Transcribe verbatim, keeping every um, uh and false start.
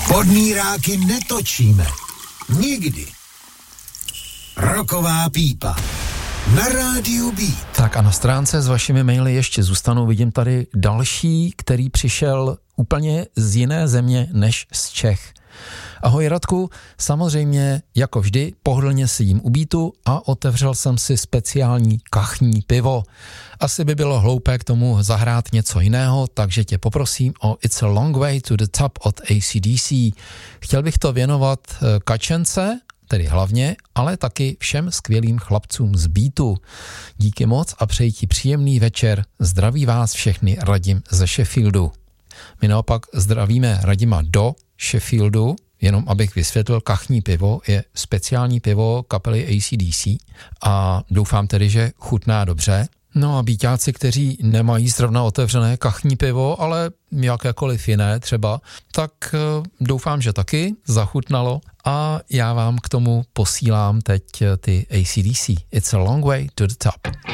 Podmíráky netočíme. Nikdy. Roková pípa. Na rádiu Beat. Tak a na stránce s vašimi maily ještě zůstanu. Vidím tady další, který přišel úplně z jiné země než z Čech. Ahoj Radku, samozřejmě jako vždy pohodlně sedím u Beatu a otevřel jsem si speciální kachní pivo. Asi by bylo hloupé k tomu zahrát něco jiného, takže tě poprosím o It's a Long Way to the Top od A C D C. Chtěl bych to věnovat Kačence, tedy hlavně, ale taky všem skvělým chlapcům z Beatu. Díky moc a přeji ti příjemný večer. Zdraví vás všechny Radim ze Sheffieldu. My naopak zdravíme Radima do Sheffieldu, jenom abych vysvětlil, kachní pivo je speciální pivo kapely A C D C a doufám tedy, že chutná dobře. No a Beatáci, kteří nemají zrovna otevřené kachní pivo, ale jakékoliv jiné třeba, tak doufám, že taky zachutnalo a já vám k tomu posílám teď ty A C D C. It's a long way to the top.